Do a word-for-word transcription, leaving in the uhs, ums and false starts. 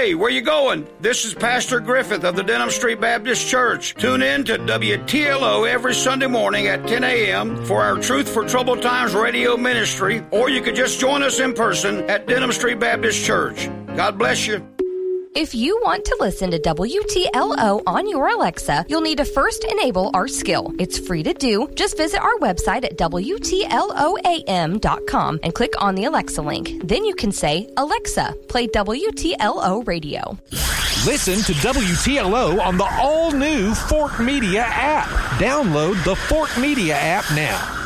Hey, where you going? This is Pastor Griffith of the Denham Street Baptist Church. Tune in to W T L O every Sunday morning at ten a.m. for our Truth for Troubled Times radio ministry, or you could just join us in person at Denham Street Baptist Church. God bless you. If you want to listen to W T L O on your Alexa, you'll need to first enable our skill. It's free to do. Just visit our website at W T L O A M dot com and click on the Alexa link. Then you can say, Alexa, play W T L O radio. Listen to W T L O on the all-new Fork Media app. Download the Fork Media app now.